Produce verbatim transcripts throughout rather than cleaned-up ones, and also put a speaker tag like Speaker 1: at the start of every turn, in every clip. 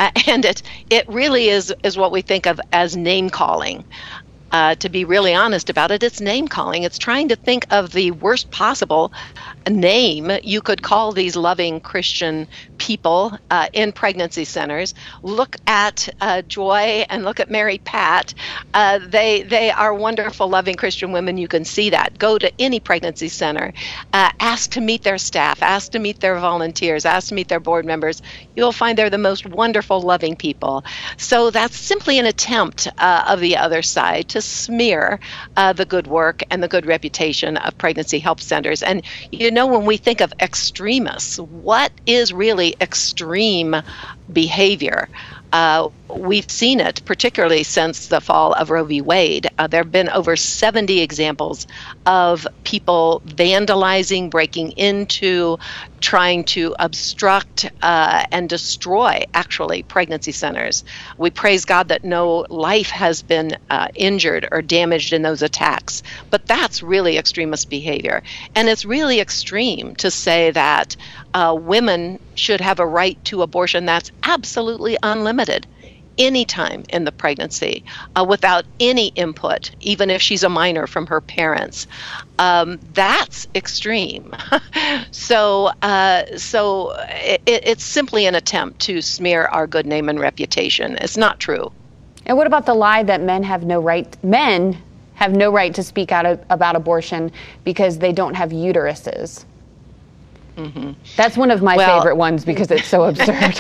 Speaker 1: Uh, and it it really is is what we think of as name calling. Uh, to be really honest about it, it's name calling. It's trying to think of the worst possible name you could call these loving Christian people uh, in pregnancy centers. Look at uh, Joy and look at Mary Pat. Uh, they they are wonderful, loving Christian women. You can see that. Go to any pregnancy center. Uh, ask to meet their staff. Ask to meet their volunteers. Ask to meet their board members. You'll find they're the most wonderful, loving people. So that's simply an attempt uh, of the other side to smear uh, the good work and the good reputation of pregnancy help centers. And you know, when we think of extremists, what is really extreme behavior? Uh, we've seen it, particularly since the fall of Roe v. Wade. Uh, there have been over seventy examples of people vandalizing, breaking into, trying to obstruct uh, and destroy, actually, pregnancy centers. We praise God that no life has been uh, injured or damaged in those attacks. But that's really extremist behavior. And it's really extreme to say that uh, women should have a right to abortion that's absolutely unlimited anytime in the pregnancy uh, without any input, even if she's a minor, from her parents. Um, that's extreme. so uh, so it, it's simply an attempt to smear our good name and reputation. It's not true.
Speaker 2: And what about the lie that men have no right, men have no right to speak out of, about abortion because they don't have uteruses? Mm-hmm. That's one of my well, favorite ones because it's so absurd.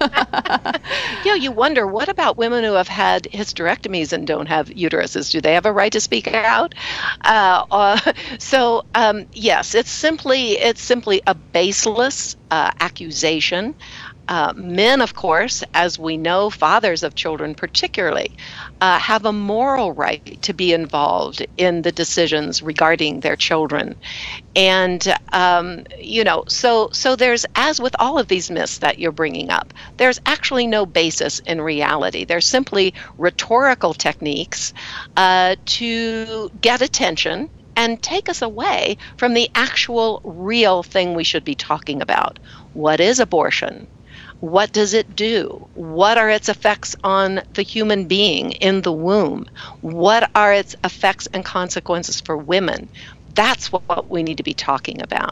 Speaker 1: Yeah, you wonder, what about women who have had hysterectomies and don't have uteruses? Do they have a right to speak out? Uh, uh, so um, yes, it's simply it's simply a baseless uh, accusation. Uh, men, of course, as we know, fathers of children particularly, uh, have a moral right to be involved in the decisions regarding their children. And, um, you know, so so there's, as with all of these myths that you're bringing up, there's actually no basis in reality. They're simply rhetorical techniques uh, to get attention and take us away from the actual real thing we should be talking about. What is abortion? What does it do? What are its effects on the human being in the womb? What are its effects and consequences for women? That's what we need to be talking about.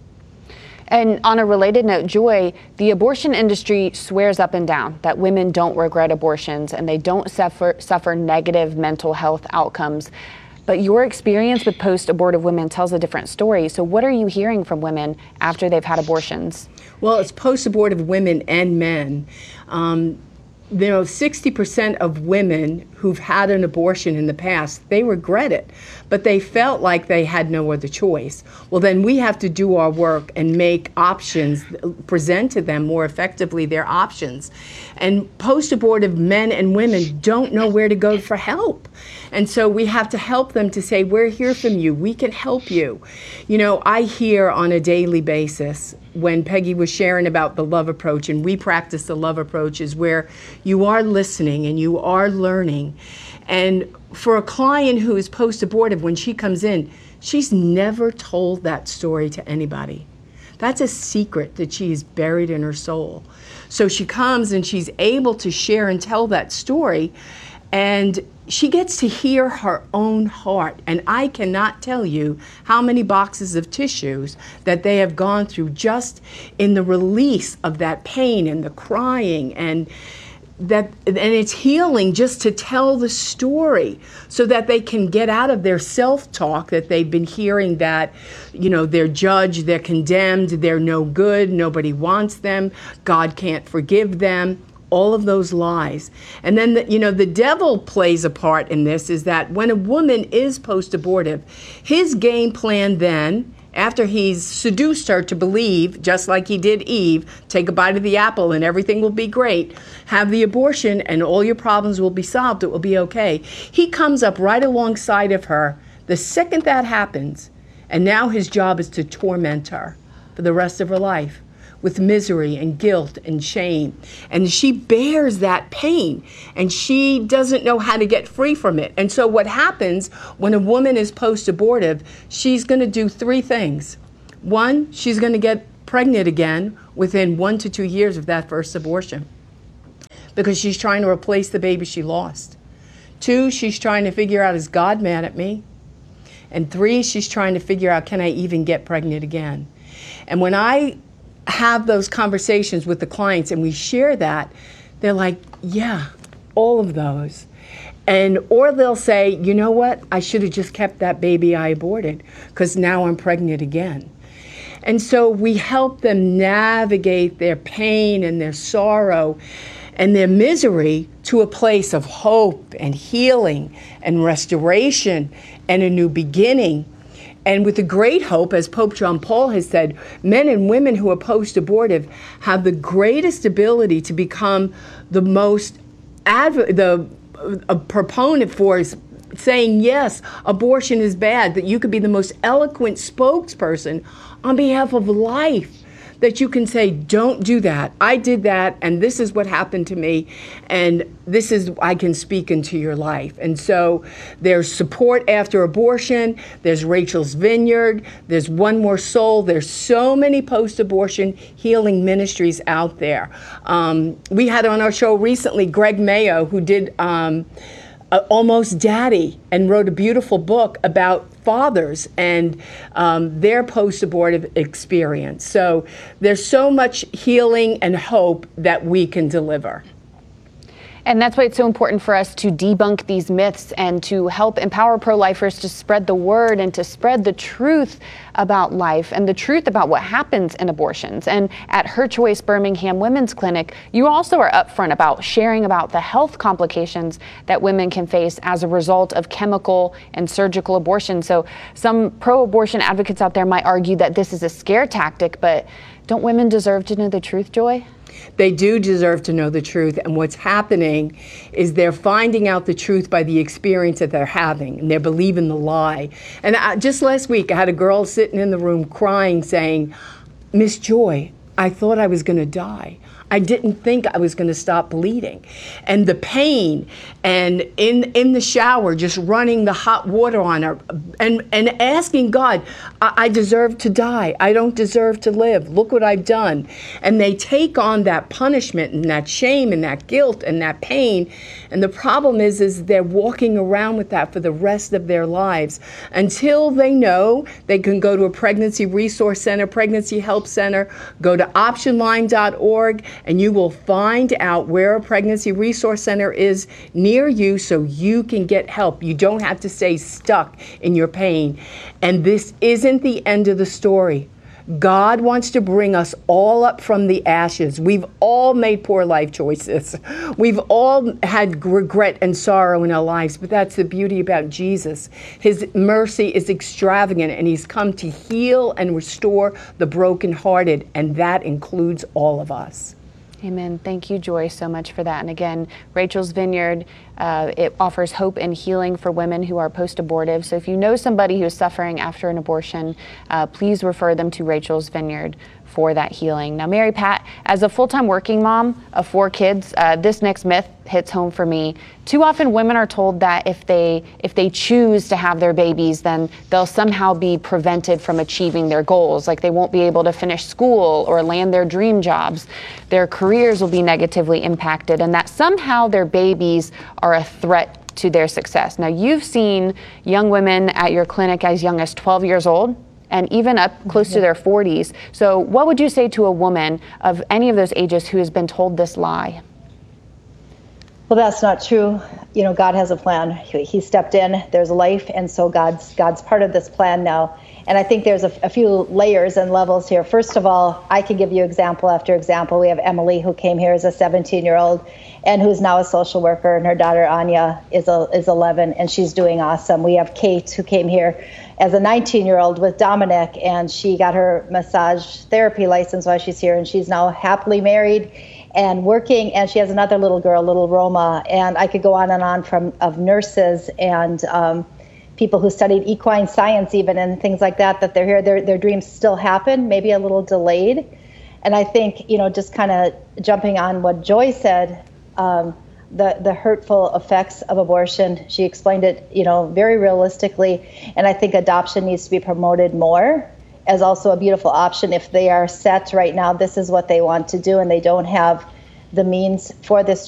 Speaker 2: And on a related note, Joy, the abortion industry swears up and down that women don't regret abortions and they don't suffer suffer negative mental health outcomes. But your experience with post-abortive women tells a different story. So what are you hearing from women after they've had abortions?
Speaker 3: Well, it's post-abortive women and men. Um, you know, sixty percent of women who've had an abortion in the past, they regret it, but they felt like they had no other choice. Well, then we have to do our work and make options, present to them more effectively their options. And post-abortive men and women don't know where to go for help. And so we have to help them to say, we're here from you, we can help you. You know, I hear on a daily basis, when Peggy was sharing about the love approach, and we practice the love approach, is where you are listening and you are learning. And for a client who is post-abortive, when she comes in, she's never told that story to anybody. That's a secret that she is buried in her soul. So she comes and she's able to share and tell that story, and she gets to hear her own heart. And I cannot tell you how many boxes of tissues that they have gone through just in the release of that pain and the crying, and that, and it's healing just to tell the story so that they can get out of their self-talk that they've been hearing, that, you know, they're judged, they're condemned, they're no good, nobody wants them, God can't forgive them. All of those lies. And then, the, you know, the devil plays a part in this, is that when a woman is post-abortive, his game plan then, after he's seduced her to believe, just like he did Eve, take a bite of the apple and everything will be great, have the abortion and all your problems will be solved, it will be okay. He comes up right alongside of her the second that happens, and now his job is to torment her for the rest of her life with misery and guilt and shame. And she bears that pain, and she doesn't know how to get free from it. And so what happens when a woman is post-abortive, she's going to do three things. One, she's going to get pregnant again within one to two years of that first abortion. because she's trying to replace the baby she lost. Two, she's trying to figure out, is God mad at me? And three, she's trying to figure out, can I even get pregnant again? And when I have those conversations with the clients and we share that, they're like, yeah, all of those. And or they'll say, you know what, I should have just kept that baby I aborted because now I'm pregnant again. And so we help them navigate their pain and their sorrow and their misery to a place of hope and healing and restoration and a new beginning. And with the great hope, as Pope John Paul has said, men and women who are post-abortive have the greatest ability to become the most adv- the a proponent for saying, yes, abortion is bad, that you could be the most eloquent spokesperson on behalf of life, that you can say, don't do that. I did that, and this is what happened to me, and this is, I can speak into your life. And so there's support after abortion, there's Rachel's Vineyard, there's One More Soul, there's so many post-abortion healing ministries out there. Um, we had on our show recently Greg Mayo, who did um, uh, Almost Daddy, and wrote a beautiful book about fathers and um, their post-abortive experience. So there's so much healing and hope that we can deliver.
Speaker 2: And that's why it's so important for us to debunk these myths and to help empower pro-lifers to spread the word and to spread the truth about life and the truth about what happens in abortions. And at Her Choice Birmingham Women's Clinic, you also are upfront about sharing about the health complications that women can face as a result of chemical and surgical abortion. So some pro-abortion advocates out there might argue that this is a scare tactic, but don't women deserve to know the truth, Joy?
Speaker 3: They do deserve to know the truth, and what's happening is they're finding out the truth by the experience that they're having, and they're believing the lie. And I, just last week, I had a girl sitting in the room crying, saying, Miss Joy, I thought I was going to die. I didn't think I was going to stop bleeding. And the pain, and in in the shower, just running the hot water on her, and, and asking God, I, I deserve to die. I don't deserve to live. Look what I've done. And they take on that punishment and that shame and that guilt and that pain. And the problem is, is they're walking around with that for the rest of their lives until they know they can go to a pregnancy resource center, pregnancy help center, go to option line dot org, and you will find out where a pregnancy resource center is near you so you can get help. You don't have to stay stuck in your pain. And this isn't the end of the story. God wants to bring us all up from the ashes. We've all made poor life choices. We've all had regret and sorrow in our lives, but that's the beauty about Jesus. His mercy is extravagant, and he's come to heal and restore the brokenhearted, and that includes all of us.
Speaker 2: Amen. Thank you, Joy, so much for that. And again, Rachel's Vineyard, uh, it offers hope and healing for women who are post-abortive. So if you know somebody who is suffering after an abortion, uh, please refer them to Rachel's Vineyard for that healing. Now, Mary Pat, as a full-time working mom of four kids, uh, this next myth hits home for me. Too often women are told that if they if they choose to have their babies, then they'll somehow be prevented from achieving their goals. Like they won't be able to finish school or land their dream jobs. Their careers will be negatively impacted, and that somehow their babies are a threat to their success. Now, you've seen young women at your clinic as young as twelve years old and even up close to their forties. So what would you say to a woman of any of those ages who has been told this lie?
Speaker 4: Well, that's not true. You know, God has a plan. He, he stepped in. There's life, and so God's God's part of this plan now. And I think there's a, a few layers and levels here. First of all, I can give you example after example. We have Emily, who came here as a seventeen-year-old and who's now a social worker, and her daughter Anya is a, is eleven, and she's doing awesome. We have Kate, who came here as a nineteen-year-old with Dominic, and she got her massage therapy license while she's here, and she's now happily married and working, and she has another little girl, little Roma, and I could go on and on from of nurses and um, people who studied equine science even and things like that, that they're here, their their dreams still happen, maybe a little delayed. And I think, you know, just kind of jumping on what Joy said, um, the, the hurtful effects of abortion, she explained it, you know, very realistically, and I think adoption needs to be promoted more as also a beautiful option if they are set right now, this is what they want to do, and they don't have the means for this